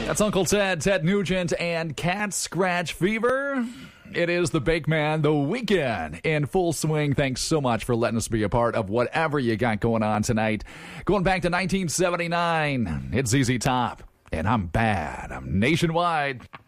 That's Uncle Ted, Ted Nugent, and Cat Scratch Fever. It is the Bake Man, the weekend in full swing. Thanks so much for letting us be a part of whatever you got going on tonight. Going back to 1979, it's ZZ Top, and I'm bad. I'm nationwide.